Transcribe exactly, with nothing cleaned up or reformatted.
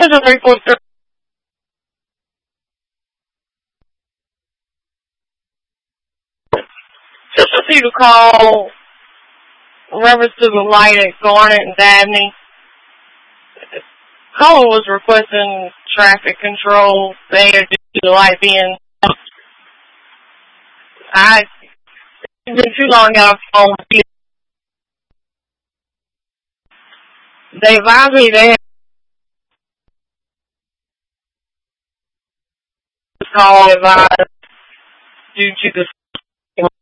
is a three four three. Just a few to call reference to the light at Garnet and Dabney. Caller was requesting traffic control there due to the light being. I it's been too long got a phone. They advised me they had to call advised due to the